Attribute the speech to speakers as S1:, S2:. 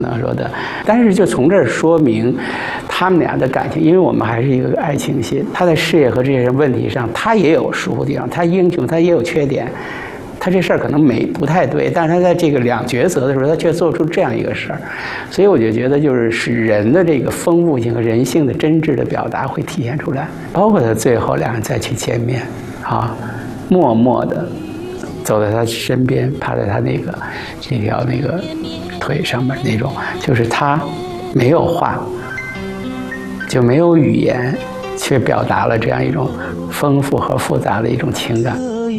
S1: 说的，但是就从这儿说明他们俩的感情，因为我们还是一个爱情戏。他在事业和这些问题上，他也有疏忽地方，他英雄，他也有缺点。他这事儿可能不太对，但是他在这个两抉择的时候，他却做出这样一个事儿，所以我就觉得就是使人的这个丰富性和人性的真挚的表达会体现出来。包括他最后两人再去见面，啊，默默的走在他身边，趴在他这条腿上面那种，就是他没有话，就没有语言，却表达了这样一种丰富和复杂的一种情感。